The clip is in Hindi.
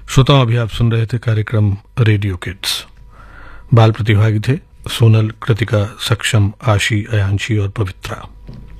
श्रोताओं, अभी आप सुन रहे थे कार्यक्रम रेडियो किड्स। बाल प्रतिभागी थे सोनल, कृतिका, सक्षम, आशी, अयांशी और पवित्रा।